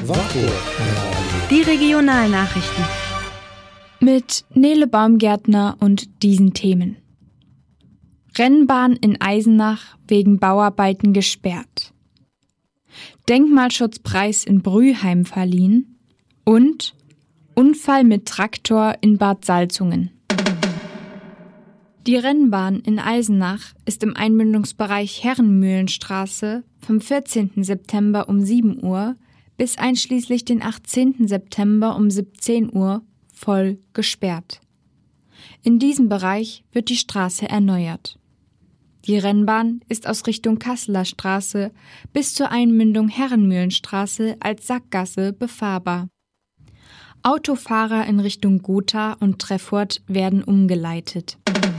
Die Regionalnachrichten. Mit Nele Baumgärtner und diesen Themen. Rennbahn in Eisenach wegen Bauarbeiten gesperrt. Denkmalschutzpreis in Brühheim verliehen. Und Unfall mit Traktor in Bad Salzungen. Die Rennbahn in Eisenach ist im Einmündungsbereich Herrenmühlenstraße vom 14. September um 7 Uhr bis einschließlich den 18. September um 17 Uhr voll gesperrt. In diesem Bereich wird die Straße erneuert. Die Rennbahn ist aus Richtung Kasseler Straße bis zur Einmündung Herrenmühlenstraße als Sackgasse befahrbar. Autofahrer in Richtung Gotha und Treffurt werden umgeleitet.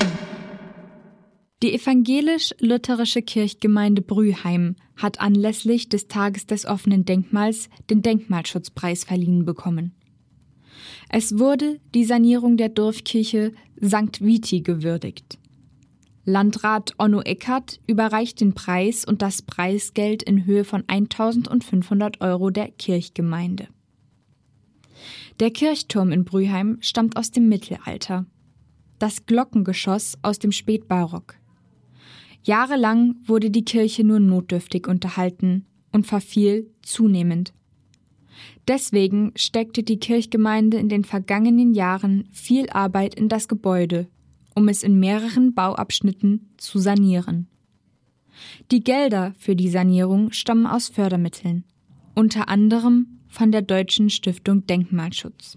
Die evangelisch-lutherische Kirchgemeinde Brühheim hat anlässlich des Tages des offenen Denkmals den Denkmalschutzpreis verliehen bekommen. Es wurde die Sanierung der Dorfkirche St. Viti gewürdigt. Landrat Onno Eckert überreicht den Preis und das Preisgeld in Höhe von 1.500 € der Kirchgemeinde. Der Kirchturm in Brühheim stammt aus dem Mittelalter. Das Glockengeschoss aus dem Spätbarock. Jahrelang wurde die Kirche nur notdürftig unterhalten und verfiel zunehmend. Deswegen steckte die Kirchgemeinde in den vergangenen Jahren viel Arbeit in das Gebäude, um es in mehreren Bauabschnitten zu sanieren. Die Gelder für die Sanierung stammen aus Fördermitteln, unter anderem von der Deutschen Stiftung Denkmalschutz.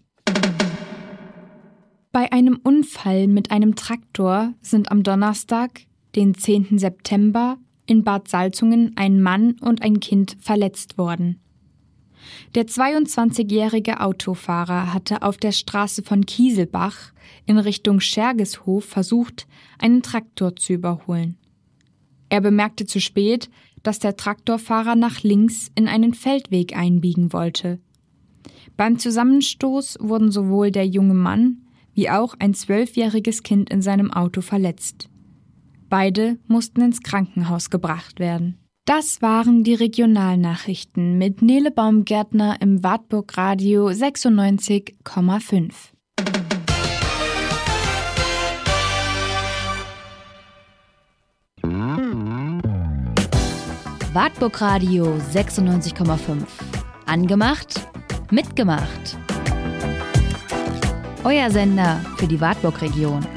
Bei einem Unfall mit einem Traktor sind am Donnerstag, den 10. September, in Bad Salzungen ein Mann und ein Kind verletzt worden. Der 22-jährige Autofahrer hatte auf der Straße von Kieselbach in Richtung Schergeshof versucht, einen Traktor zu überholen. Er bemerkte zu spät, dass der Traktorfahrer nach links in einen Feldweg einbiegen wollte. Beim Zusammenstoß wurden sowohl der junge Mann wie auch ein 12-jähriges Kind in seinem Auto verletzt. Beide mussten ins Krankenhaus gebracht werden. Das waren die Regionalnachrichten mit Nele Baumgärtner im Wartburg Radio 96,5. Wartburg Radio 96,5. Angemacht, mitgemacht. Euer Sender für die Wartburg-Region.